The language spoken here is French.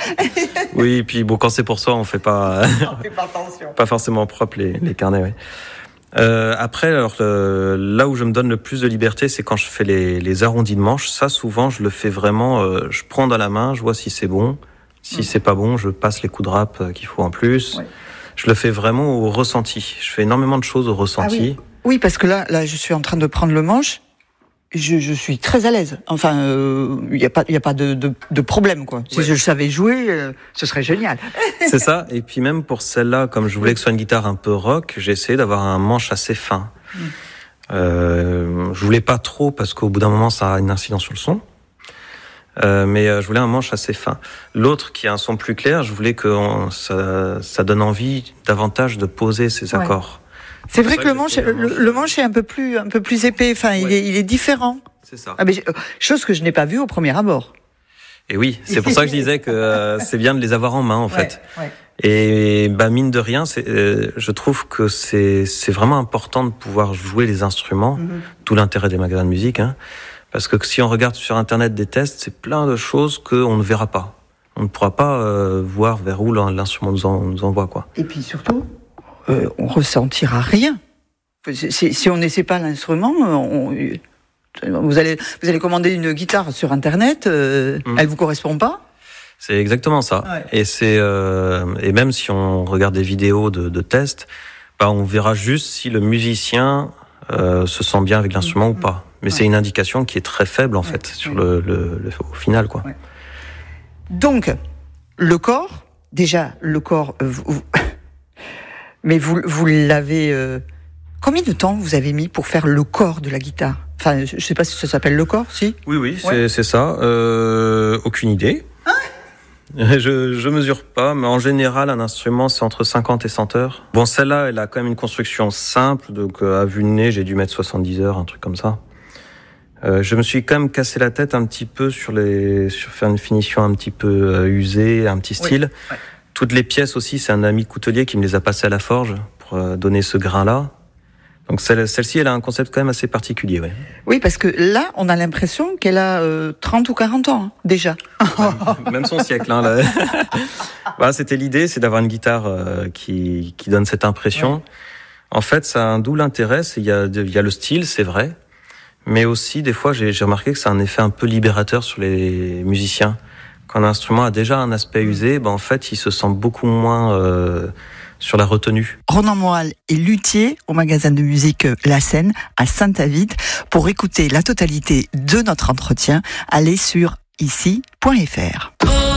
Oui, et puis bon, quand c'est pour soi, on fait pas, On fait pas attention. pas forcément propre les carnets. Ouais. Après, alors là où je me donne le plus de liberté, c'est quand je fais les arrondis de manche. Ça, souvent, je le fais vraiment. Je prends dans la main, je vois si c'est bon. Si c'est pas bon, je passe les coups de râpe qu'il faut en plus. Ouais. Je le fais vraiment au ressenti. Je fais énormément de choses au ressenti. Oui, parce que là, je suis en train de prendre le manche. Je suis très à l'aise. Enfin, il y a pas de problème, quoi. Si je savais jouer, ce serait génial. C'est ça. Et puis même pour celle-là, comme je voulais que ce soit une guitare un peu rock, j'ai essayé d'avoir un manche assez fin. Je voulais pas trop parce qu'au bout d'un moment, ça a une incidence sur le son. Mais je voulais un manche assez fin. L'autre qui a un son plus clair, je voulais que ça donne envie davantage de poser ses accords. C'est vrai que le manche est un peu plus épais. Enfin, il est différent. C'est ça. Ah, mais chose que je n'ai pas vue au premier abord. Et oui, c'est pour ça que je disais que c'est bien de les avoir en main, en fait. Ouais. Et mine de rien, je trouve que c'est vraiment important de pouvoir jouer les instruments, tout l'intérêt des magasins de musique, hein, parce que si on regarde sur Internet des tests, c'est plein de choses qu'on ne verra pas. On ne pourra pas voir vers où l'instrument nous envoie, quoi. Et puis surtout, on ressentira rien. Si on n'essaie pas l'instrument, vous allez commander une guitare sur Internet, elle vous correspond pas. C'est exactement ça. Ouais. Et même si on regarde des vidéos de tests, on verra juste si le musicien se sent bien avec l'instrument ou pas. Mais c'est une indication qui est très faible en fait sur au final, quoi. Ouais. Donc le corps, mais vous l'avez. Combien de temps vous avez mis pour faire le corps de la guitare ? Enfin, je sais pas si ça s'appelle le corps, si ? Oui, c'est ça. Aucune idée. Je mesure pas, mais en général, un instrument, c'est entre 50 et 100 heures. Bon, celle-là, elle a quand même une construction simple, donc à vue de nez, j'ai dû mettre 70 heures, un truc comme ça. Je me suis quand même cassé la tête un petit peu sur faire une finition un petit peu usée, un petit style. Oui. Toutes les pièces aussi, c'est un ami coutelier qui me les a passées à la forge pour donner ce grain-là. Donc celle-ci, elle a un concept quand même assez particulier. Ouais. Oui, parce que là, on a l'impression qu'elle a 30 ou 40 ans, déjà. Même son siècle. Hein, là. C'était l'idée, c'est d'avoir une guitare qui donne cette impression. Ouais. En fait, ça a un double intérêt. Il y a le style, c'est vrai. Mais aussi, des fois, j'ai remarqué que c'est un effet un peu libérateur sur les musiciens. Quand un instrument a déjà un aspect usé, en fait, il se sent beaucoup moins sur la retenue. Ronan Moal est luthier au magasin de musique La Seine à Saint-Avit. Pour écouter la totalité de notre entretien, allez sur ici.fr.